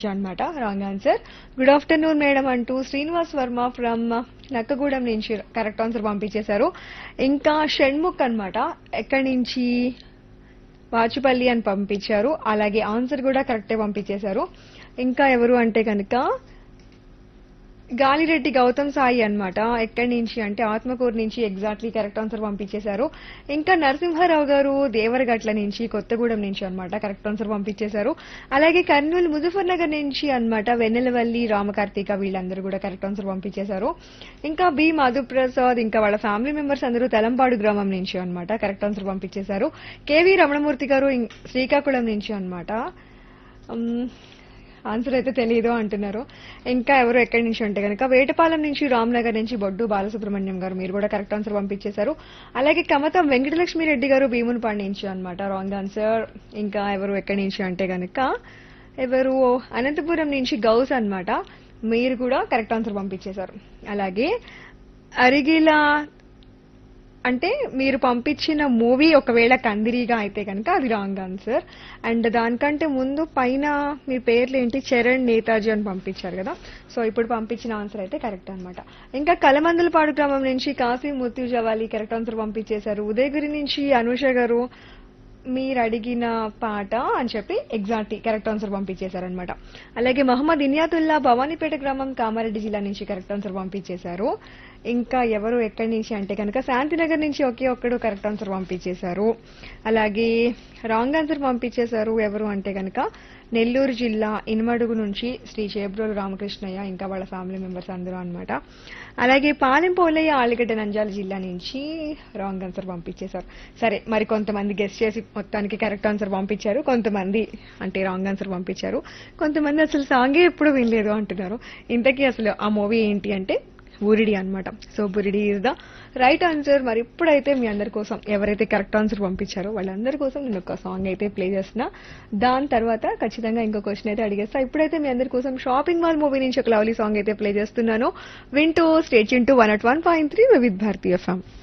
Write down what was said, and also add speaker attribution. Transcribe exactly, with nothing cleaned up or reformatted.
Speaker 1: అన్నమాట. Wrong answer. Good afternoon madam అంటూ Srinivas Varma from Nakkagudem నుంచి కరెక్ట్ ఆన్సర్ పంపించేశారు. ఇంకా షణ్ముఖ్ అన్నమాట, ఎక్కడి నుంచి వాచుపల్లి అని పంపించారు. అలాగే ఆన్సర్ కూడా కరెక్టే పంపించేశారు. ఇంకా ఎవరు అంటే కనుక గాలిరెడ్డి గౌతమ్ సాయి అన్నమాట, ఎక్కడి నుంచి అంటే ఆత్మకూరు నుంచి ఎగ్జాక్ట్లీ కరెక్ట్ ఆన్సర్ పంపించేశారు. ఇంకా నరసింహారావు గారు దేవరగట్ల నుంచి కొత్తగూడెం నుంచి అన్నమాట కరెక్ట్ ఆన్సర్ పంపించేశారు. అలాగే కర్నూలు ముజఫర్ నగర్ నుంచి అన్నమాట వెన్నెలవల్లి రామకార్తిక వీళ్ళందరూ కూడా కరెక్ట్ ఆన్సర్ పంపించేశారు. ఇంకా బి మధుప్రసాద్ ఇంకా వాళ్ళ ఫ్యామిలీ మెంబర్స్ అందరూ తెలంపాడు గ్రామం నుంచి అన్నమాట కరెక్ట్ ఆన్సర్ పంపించేశారు. కేవీ రమణమూర్తి గారు ఇం- శ్రీకాకుళం నుంచి అన్నమాట ఆన్సర్ అయితే తెలియదు అంటున్నారు. ఇంకా ఎవరు ఎక్కడి నుంచి అంటే కనుక వేటపాలెం నుంచి రామ్నగర్ నుంచి బొడ్డు బాలసుబ్రహ్మణ్యం గారు, మీరు కూడా కరెక్ట్ ఆన్సర్ పంపించేశారు. అలాగే కమతం వెంకటలక్ష్మి రెడ్డి గారు భీమునిపాడు నుంచి అన్నమాట రాంగ్ ఆన్సర్. ఇంకా ఎవరు ఎక్కడి నుంచి అంటే కనుక ఎవరు అనంతపురం నుంచి గౌస్ అన్నమాట, మీరు కూడా కరెక్ట్ ఆన్సర్ పంపించేశారు. అలాగే అరిగిలా అంటే మీరు పంపించిన మూవీ ఒకవేళ కందిరీగా అయితే కనుక అది రాంగ్ ఆన్సర్. అండ్ దానికంటే ముందు పైన మీ పేర్లు ఏంటి చరణ్ నేతాజీ అని పంపించారు కదా, సో ఇప్పుడు పంపించిన ఆన్సర్ అయితే కరెక్ట్ అన్నమాట. ఇంకా కలమందలపాడు గ్రామం నుంచి కాసిం ముత్యు జవాలి కరెక్ట్ ఆన్సర్ పంపించేశారు. ఉదయగిరి నుంచి అనూష గారు మీరు అడిగిన పాట అని చెప్పి ఎగ్జాక్ట్ కరెక్ట్ ఆన్సర్ పంపించేశారనమాట. అలాగే మహమ్మద్ ఇనియాతుల్లా భవానీపేట గ్రామం కామారెడ్డి జిల్లా నుంచి కరెక్ట్ ఆన్సర్ పంపించేశారు. ఇంకా ఎవరు ఎక్కడి నుంచి అంటే కనుక శాంతినగర్ నుంచి ఒకే ఒక్కడు కరెక్ట్ ఆన్సర్ పంపించేశారు. అలాగే రాంగ్ ఆన్సర్ పంపించేశారు ఎవరు అంటే కనుక నెల్లూరు జిల్లా ఇనుమడుగు నుంచి శ్రీ చేబ్రోలు రామకృష్ణయ్య ఇంకా వాళ్ళ ఫ్యామిలీ మెంబర్స్ అందరూ అన్నమాట. అలాగే పాలెం పోలయ్య ఆలిగడ్డ నంద్యాల జిల్లా నుంచి రాంగ్ ఆన్సర్ పంపించేశారు. సరే, మరి కొంతమంది గెస్ట్ చేసి మొత్తానికి కరెక్ట్ ఆన్సర్ పంపించారు, కొంతమంది అంటే రాంగ్ ఆన్సర్ పంపించారు, కొంతమంది అసలు సాంగే ఎప్పుడు వినలేదు అంటున్నారు. ఇంతకీ అసలు ఆ మూవీ ఏంటి అంటే బురిడి అన్నమాట. So బురిడి is the right answer. మరి ఇప్పుడైతే మీ అందరి కోసం ఎవరైతే కరెక్ట్ ఆన్సర్ పంపించారో వాళ్ళందరి కోసం నేను ఒక సాంగ్ అయితే ప్లే చేస్తున్నా. దాని తర్వాత ఖచ్చితంగా ఇంకో క్వశ్చన్ అయితే అడిగేస్తా. ఇప్పుడైతే మీ అందరి కోసం షాపింగ్ మాల్ మూవీ నుంచి ఒక లవ్లీ సాంగ్ అయితే ప్లే చేస్తున్నాను. వింటూ state Yoon to one at one point three with Bharatiya FM.